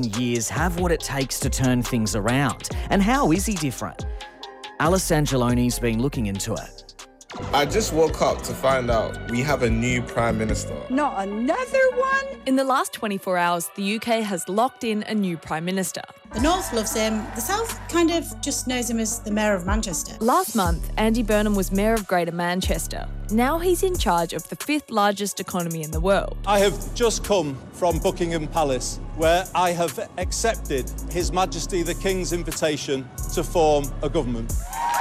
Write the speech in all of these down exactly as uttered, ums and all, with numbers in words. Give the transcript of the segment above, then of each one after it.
in years have what it takes to turn things around? And how is he different? Alice Angeloni's been looking into it. I just woke up to find out we have a new Prime Minister. Not another one? In the last twenty-four hours, the U K has locked in a new Prime Minister. The North loves him. The South kind of just knows him as the Mayor of Manchester. Last month, Andy Burnham was Mayor of Greater Manchester. Now he's in charge of the fifth largest economy in the world. I have just come from Buckingham Palace, where I have accepted His Majesty the King's invitation to form a government.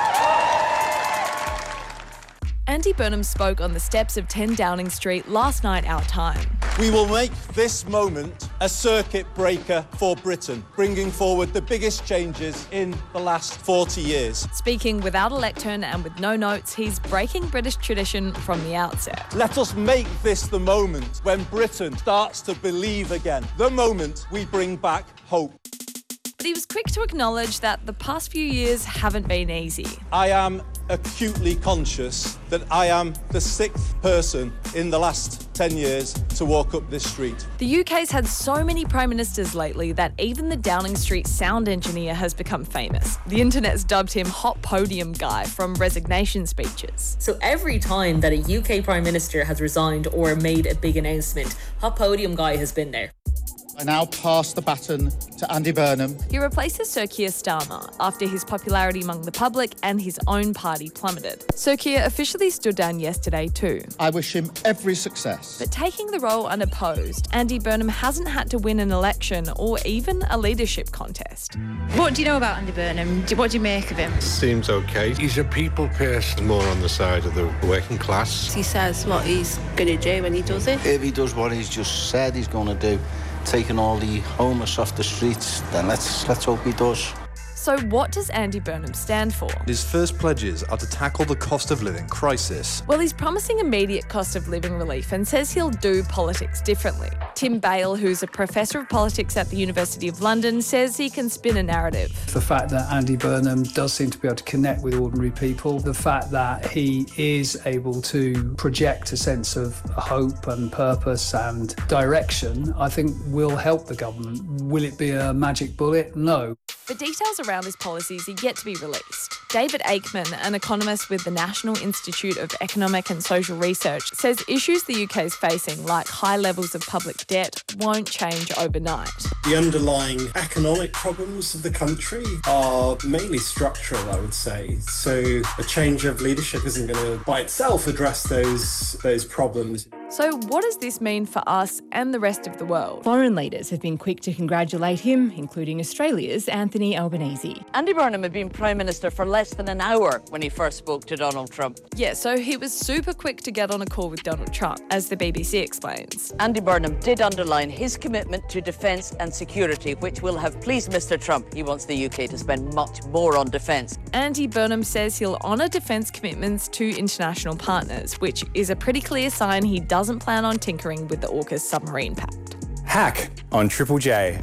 Andy Burnham spoke on the steps of ten Downing Street last night our time. We will make this moment a circuit breaker for Britain, bringing forward the biggest changes in the last forty years. Speaking without a lectern and with no notes, he's breaking British tradition from the outset. Let us make this the moment when Britain starts to believe again, the moment we bring back hope. But he was quick to acknowledge that the past few years haven't been easy. I am acutely conscious that I am the sixth person in the last ten years to walk up this street. The U K's had so many Prime Ministers lately that even the Downing Street sound engineer has become famous. The internet's dubbed him Hot Podium Guy from resignation speeches. So every time that a U K Prime Minister has resigned or made a big announcement, Hot Podium Guy has been there. I now pass the baton to Andy Burnham. He replaces Sir Keir Starmer after his popularity among the public and his own party plummeted. Sir Keir officially stood down yesterday too. I wish him every success. But taking the role unopposed, Andy Burnham hasn't had to win an election or even a leadership contest. What do you know about Andy Burnham? What do you make of him? Seems okay. He's a people person, more on the side of the working class. He says what he's going to do when he does it. If he does what he's just said he's going to do, taking all the homeless off the streets, then let's let's hope he does. So what does Andy Burnham stand for? His first pledges are to tackle the cost of living crisis. Well, he's promising immediate cost of living relief and says he'll do politics differently. Tim Bale, who's a professor of politics at the University of London, says he can spin a narrative. The fact that Andy Burnham does seem to be able to connect with ordinary people, the fact that he is able to project a sense of hope and purpose and direction, I think will help the government. Will it be a magic bullet? No. The details around his policies are yet to be released. David Aikman, an economist with the National Institute of Economic and Social Research, says issues the U K is facing, like high levels of public debt, won't change overnight. The underlying economic problems of the country are mainly structural, I would say. So a change of leadership isn't going to, by itself, address those those problems. So what does this mean for us and the rest of the world? Foreign leaders have been quick to congratulate him, including Australia's Anthony Albanese. Andy Burnham had been Prime Minister for less than an hour when he first spoke to Donald Trump. Yeah, so he was super quick to get on a call with Donald Trump, as the B B C explains. Andy Burnham did underline his commitment to defence and security, which will have pleased Mr Trump. He wants the U K to spend much more on defence. Andy Burnham says he'll honour defence commitments to international partners, which is a pretty clear sign he doesn't doesn't plan on tinkering with the AUKUS submarine pact. Hack on Triple J.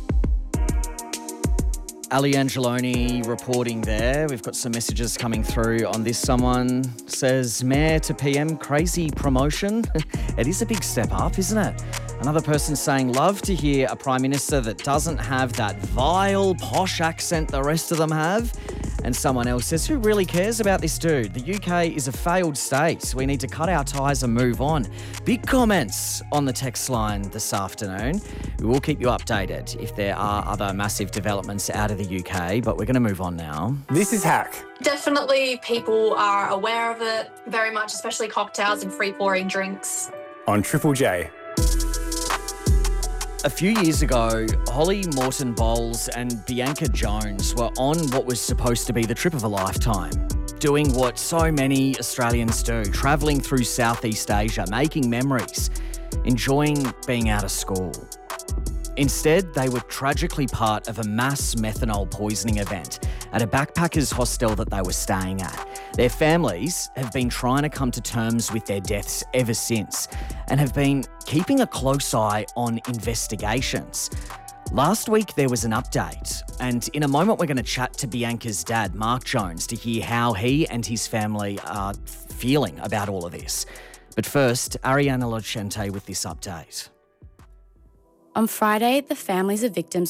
Ali Angeloni reporting there. We've got some messages coming through on this. Someone says, Mayor to P M, crazy promotion. It is a big step up, isn't it? Another person saying, love to hear a Prime Minister that doesn't have that vile, posh accent the rest of them have. And someone else says, who really cares about this dude? The U K is a failed state. We need to cut our ties and move on. Big comments on the text line this afternoon. We will keep you updated if there are other massive developments out of the U K, but we're going to move on now. This is Hack. Definitely people are aware of it very much, especially cocktails and free-pouring drinks. On Triple J. A few years ago, Holly Morton Bowles and Bianca Jones were on what was supposed to be the trip of a lifetime, doing what so many Australians do, travelling through Southeast Asia, making memories, enjoying being out of school. Instead, they were tragically part of a mass methanol poisoning event at a backpackers hostel that they were staying at. Their families have been trying to come to terms with their deaths ever since and have been keeping a close eye on investigations. Last week, there was an update, and in a moment, we're going to chat to Bianca's dad, Mark Jones, to hear how he and his family are feeling about all of this. But first, Ariana Lodgente with this update. On Friday, the families of victims